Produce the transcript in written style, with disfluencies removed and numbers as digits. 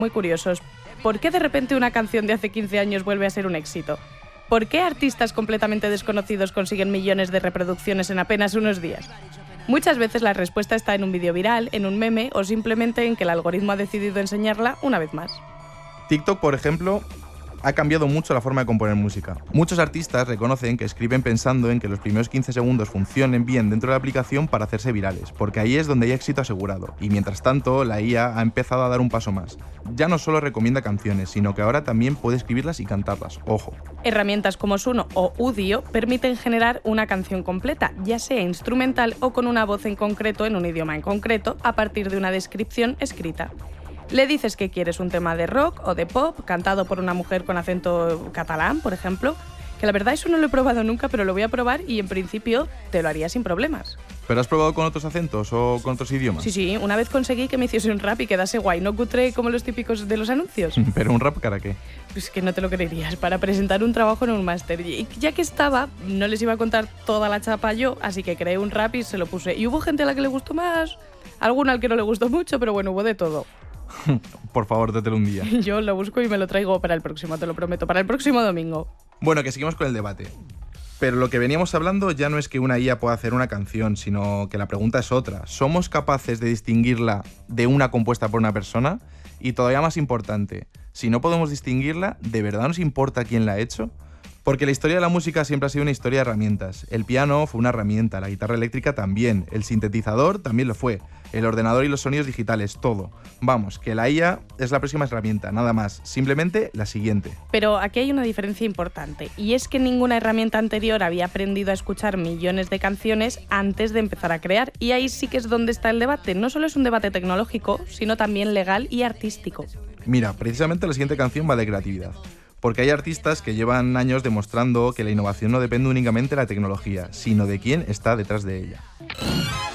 muy curiosos. ¿Por qué de repente una canción de hace 15 años vuelve a ser un éxito? ¿Por qué artistas completamente desconocidos consiguen millones de reproducciones en apenas unos días? Muchas veces la respuesta está en un vídeo viral, en un meme o simplemente en que el algoritmo ha decidido enseñarla una vez más. TikTok, por ejemplo, ha cambiado mucho la forma de componer música. Muchos artistas reconocen que escriben pensando en que los primeros 15 segundos funcionen bien dentro de la aplicación para hacerse virales, porque ahí es donde hay éxito asegurado. Y mientras tanto, la IA ha empezado a dar un paso más. Ya no solo recomienda canciones, sino que ahora también puede escribirlas y cantarlas. ¡Ojo! Herramientas como Suno o Udio permiten generar una canción completa, ya sea instrumental o con una voz en concreto en un idioma en concreto, a partir de una descripción escrita. Le dices que quieres un tema de rock o de pop, cantado por una mujer con acento catalán, por ejemplo, que la verdad eso no lo he probado nunca, pero lo voy a probar y en principio te lo haría sin problemas. ¿Pero has probado con otros acentos o con otros idiomas? Sí, una vez conseguí que me hiciese un rap y quedase guay, no cutre como los típicos de los anuncios. ¿Pero un rap para qué? Pues que no te lo creerías, para presentar un trabajo en un máster. Y ya que estaba, no les iba a contar toda la chapa yo, así que creé un rap y se lo puse. Y hubo gente a la que le gustó más, alguna al que no le gustó mucho, pero bueno, hubo de todo. Por favor, dátelo un día. Yo lo busco y me lo traigo para el próximo, te lo prometo, para el próximo domingo. Bueno, que seguimos con el debate. Pero lo que veníamos hablando ya no es que una IA pueda hacer una canción, sino que la pregunta es otra. ¿Somos capaces de distinguirla de una compuesta por una persona? Y todavía más importante, si no podemos distinguirla, ¿de verdad nos importa quién la ha hecho? Porque la historia de la música siempre ha sido una historia de herramientas. El piano fue una herramienta, la guitarra eléctrica también, el sintetizador también lo fue, el ordenador y los sonidos digitales, todo. Vamos, que la IA es la próxima herramienta, nada más, simplemente la siguiente. Pero aquí hay una diferencia importante, y es que ninguna herramienta anterior había aprendido a escuchar millones de canciones antes de empezar a crear, y ahí sí que es donde está el debate. No solo es un debate tecnológico, sino también legal y artístico. Mira, precisamente la siguiente canción va de creatividad. Porque hay artistas que llevan años demostrando que la innovación no depende únicamente de la tecnología, sino de quién está detrás de ella.